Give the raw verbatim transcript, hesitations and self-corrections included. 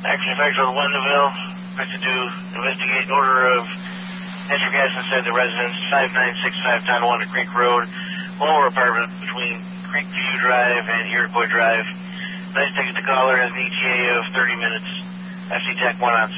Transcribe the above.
Action Factor of Wendellville. Expected to investigate an order of natural gas inside the residence, five nine six five Tonawanda Creek Road, lower apartment between Creekview Drive and Iroquois Drive. Nice ticket to caller has an E T A of thirty minutes. F C Tech one on